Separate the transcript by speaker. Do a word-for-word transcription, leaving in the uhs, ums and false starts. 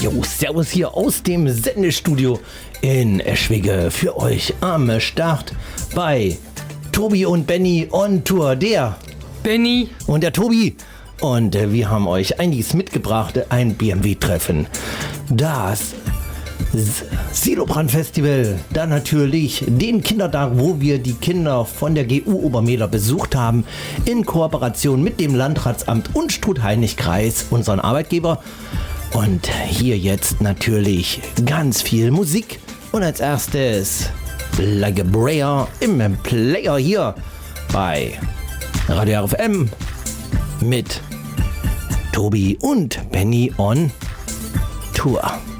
Speaker 1: Jo, servus hier aus dem Sendestudio in Eschwege für euch am Start bei Tobi und Benny on Tour. Der
Speaker 2: Benny
Speaker 1: und der Tobi. Und äh, wir haben euch einiges mitgebracht, ein B M W-Treffen, das Silobrand-Festival, dann natürlich den Kindertag, wo wir die Kinder von der G U Obermehler besucht haben, in Kooperation mit dem Landratsamt und Struth-Hainich-Kreis, unseren Arbeitgeber. Und hier jetzt natürlich ganz viel Musik. Und als erstes Like a Brayer im Player hier bei Radio R F M mit Tobi und Benny on Tour.